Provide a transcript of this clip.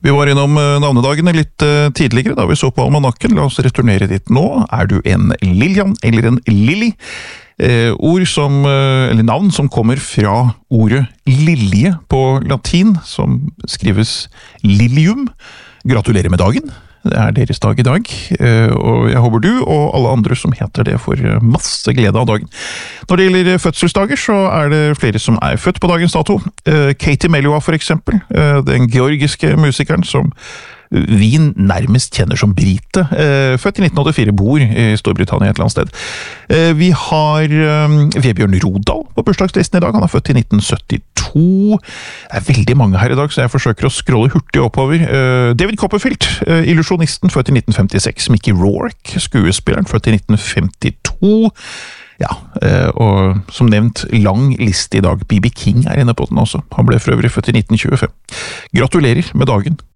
Vi var innom navnedagene litt tidligere da vi så på almanakken. La oss returnere dit nå. Er du en Lillian eller en Lilly? Eller navn som kommer fra ordet lilje på latin, som skrives lilium. Gratulerer med dagen. Det er deres dag i dag, og jeg håper du og alle andre som heter det får masse glede av dagen. Når det gjelder fødselsdager, så er det flere som er født på dagens dato. Katie Melua for eksempel, den georgiske musikeren som vi nærmest kjenner som brite, født i 1984, bor i Storbritannia et eller annet sted. Vi har Vebjørn Rodal på bursdagslisten i dag, han er født i 1972. Det er veldig mange her i dag, så jeg forsøker å scrolle hurtig oppover. David Copperfield, illusionisten, født i 1956. Mickey Rourke, skuespilleren, født i 1952. Ja, og som nevnt, lang liste i dag. B.B. King er inne på den også. Han ble for øvrig født i 1925. Gratulerer med dagen.